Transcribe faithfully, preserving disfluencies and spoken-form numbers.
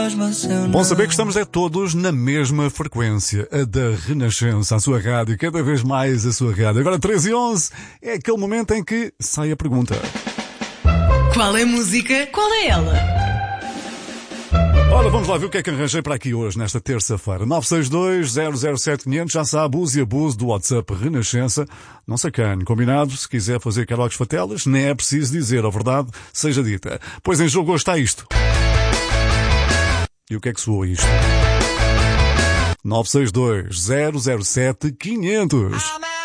Bom saber que estamos é todos na mesma frequência, a da Renascença, a sua rádio, cada vez mais a sua rádio. Agora treze e onze é aquele momento em que sai a pergunta. Qual é a música? Qual é ela? Ora, vamos lá ver o que é que arranjei para aqui hoje, nesta terça-feira. nove seis dois, zero zero sete, quinhentos, já sabe, use e abuse do WhatsApp Renascença. Não sacane, combinado? Se quiser fazer karaokes fatelas, nem é preciso dizer, a verdade seja dita. Pois em jogo hoje está isto. E o que é que soou isto? nove seis dois, zero zero sete, quinhentos.